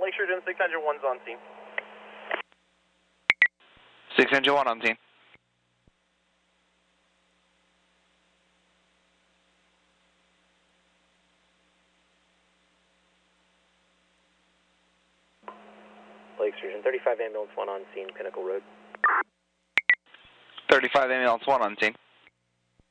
Lake Sturgeon 601's on scene. 601 on scene. Lake Sturgeon 35 ambulance 1 on scene, Pinnacle Road. 35 ambulance 1 on scene.